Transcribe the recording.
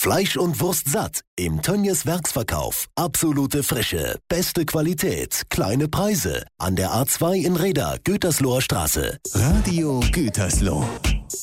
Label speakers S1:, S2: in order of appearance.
S1: Fleisch und Wurst satt im Tönnies Werksverkauf. Absolute Frische, beste Qualität, kleine Preise. An der A2 in Reda, Gütersloher Straße.
S2: Radio Gütersloh.